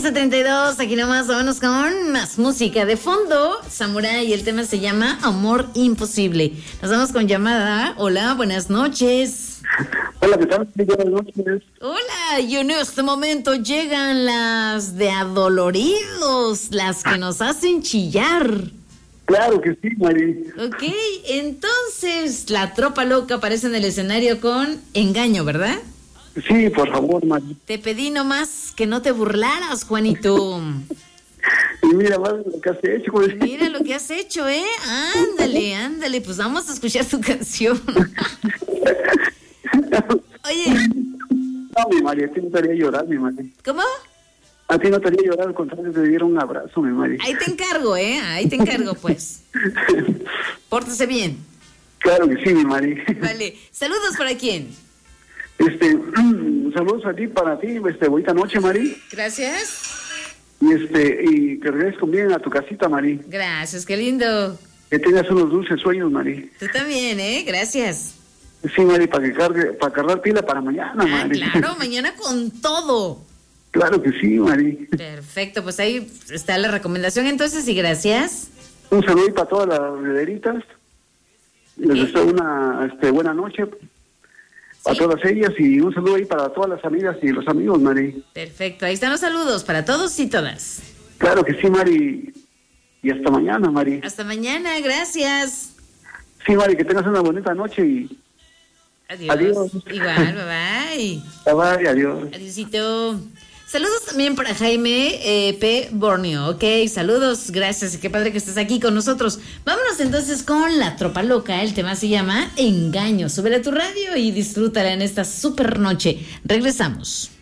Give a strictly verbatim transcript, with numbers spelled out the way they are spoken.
once treinta y dos, aquí nomás, vámonos con más música de fondo. Samurai, el tema se llama Amor Imposible. Nos vamos con llamada. Hola, buenas noches. Hola, ¿qué tal? Buenas noches. Hola, y en este momento llegan las de adoloridos, las que nos hacen chillar. Claro que sí, Mari. Ok, entonces la tropa loca aparece en el escenario con Engaño, ¿verdad? Sí, por favor, Mari. Te pedí nomás que no te burlaras, Juanito. Y mira más lo que has hecho, güey. Mira lo que has hecho, ¿eh? Ándale, ándale, pues vamos a escuchar tu canción. Oye. No, mi Mari, a ti no te haría llorar, mi Mari. ¿Cómo? A ti no te haría llorar, al contrario, te diera un abrazo, mi Mari. Ahí te encargo, ¿eh? Ahí te encargo, pues. Pórtese bien. Claro que sí, mi Mari. Vale. ¿Saludos para quién? Este, saludos a ti, para ti, este, bonita noche, Mari. Gracias. Y este, y que regreses con bien a tu casita, Mari. Gracias, qué lindo. Que tengas unos dulces sueños, Mari. Tú también, ¿eh? Gracias. Sí, Mari, para que cargue, para cargar pila para mañana, Ah, Mari. claro, mañana con todo. Claro que sí, Mari. Perfecto, pues ahí está la recomendación entonces y gracias. Un saludo para todas las rederitas. Les ¿Qué? deseo una este, buena noche a Sí. todas ellas y un saludo ahí para todas las amigas y los amigos, Mari. Perfecto, ahí están los saludos para todos y todas. Claro que sí, Mari. Y hasta mañana, Mari. Hasta mañana, gracias. Sí, Mari, que tengas una bonita noche y Adiós. Adiós. Igual, bye bye. bye bye, adiós. Adiósito. Saludos también para Jaime eh, P. Borneo, ok, saludos, gracias, qué padre que estés aquí con nosotros. Vámonos entonces con la tropa loca, el tema se llama Engaño. Súbele a tu radio y disfrútala en esta super noche. Regresamos.